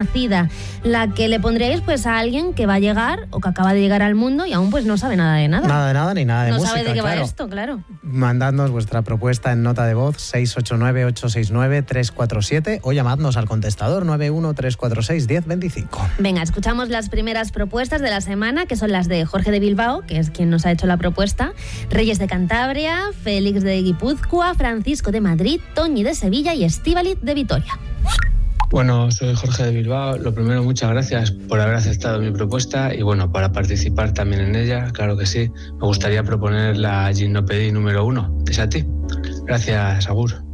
nacida, la que le pondríais pues a alguien que va a llegar o que acaba de llegar al mundo y aún pues no sabe nada de nada. Nada de nada ni nada de música. No sabe de qué claro. va esto, claro. Mandadnos vuestra propuesta en nota de voz 689-869-347 o llamadnos al contestador 913461025. Venga, escuchamos las primeras propuestas de la semana, que son las de Jorge de Bilbao, que es quien nos ha hecho la propuesta, Reyes de Cantabria, Félix de Guipúzcoa, Francisco de Madrid, Toñi de Sevilla y Estíbaliz de Vitoria. Bueno, soy Jorge de Bilbao. Lo primero, muchas gracias por haber aceptado mi propuesta y bueno, para participar también en ella, claro que sí. Me gustaría proponer la Gimnopédie número 1. Es a ti. Gracias, agur.